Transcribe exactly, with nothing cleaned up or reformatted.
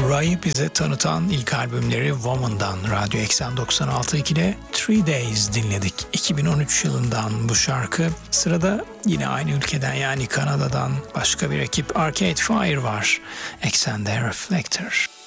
Ra'yı bize tanıtan ilk albümleri Woman'dan Radyo Eksen doksan altı nokta iki'de Three Days dinledik. iki bin on üç yılından bu şarkı. Sırada yine aynı ülkeden yani Kanada'dan başka bir ekip Arcade Fire var. Eksen'de Reflector.